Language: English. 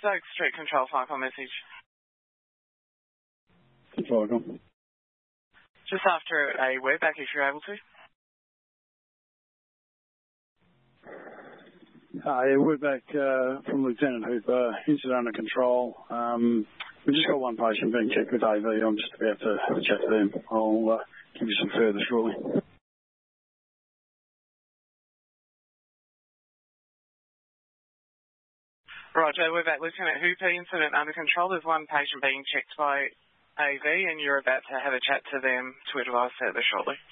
Stokes Street Control, Michael message. Control, go on. Just after a webback, if you're able to. Yeah, we're back from Lieutenant Hooper. Incident under control. We've just got one patient being checked with AV. I'm just about to have a chat to them. I'll give you some further shortly. Roger, we're back. Lieutenant Hooper, incident under control. There's one patient being checked by AV, and you're about to have a chat to them to advise further shortly.